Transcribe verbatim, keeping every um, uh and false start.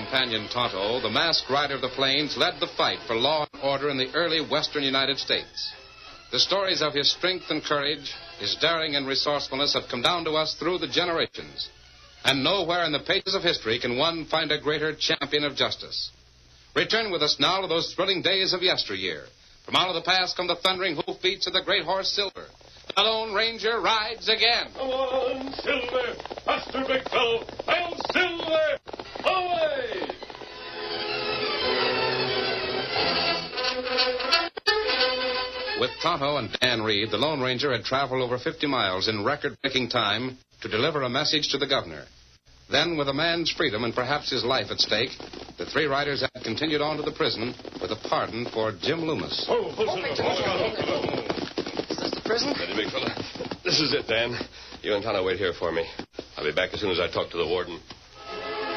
companion Tonto, the masked rider of the plains led the fight for law and order in the early western United States. The stories of his strength and courage, his daring and resourcefulness have come down to us through the generations. And nowhere in the pages of history can one find a greater champion of justice. Return with us now to those thrilling days of yesteryear. From out of the past come the thundering hoofbeats of the great horse Silver. The Lone Ranger rides again. Come on, Silver! Faster, big fellow! I'm Silver! Away! With Tonto and Dan Reed, the Lone Ranger had traveled over fifty miles in record-breaking time to deliver a message to the governor. Then, with a man's freedom and perhaps his life at stake, the three riders had continued on to the prison with a pardon for Jim Loomis. Oh, oh, oh, Is this the prison? Ready, big fella. This is it, Dan. You and Tonto wait here for me. I'll be back as soon as I talk to the warden.